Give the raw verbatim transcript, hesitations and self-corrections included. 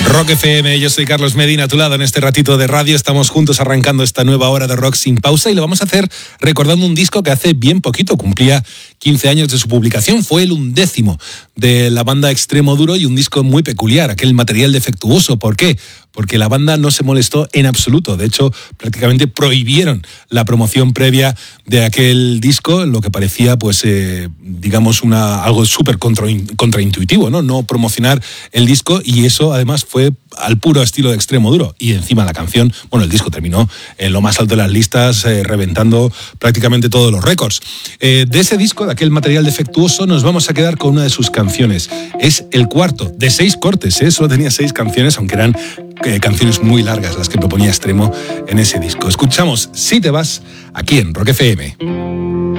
Rock F M, yo soy Carlos Medina, a tu lado en este ratito de radio. Estamos juntos arrancando esta nueva hora de rock sin pausa y lo vamos a hacer recordando un disco que hace bien poquito cumplía quince años de su publicación. Fue el undécimo de la banda Extremo Duro y un disco muy peculiar, aquel material defectuoso. ¿Por qué? Porque la banda no se molestó en absoluto. De hecho, prácticamente prohibieron la promoción previa de aquel disco, lo que parecía, pues, eh, digamos, una, algo súper contra, contraintuitivo, ¿no? No promocionar el disco, y eso además fue al puro estilo de Extremo Duro. Y encima la canción, bueno, el disco terminó en lo más alto de las listas, eh, reventando prácticamente todos los récords. Eh, de ese disco, de aquel material defectuoso, nos vamos a quedar con una de sus canciones. Es el cuarto de seis cortes, ¿eh? Solo tenía seis canciones, aunque eran eh, canciones muy largas las que proponía Extremo en ese disco. Escuchamos Si te vas, aquí en Rock F M.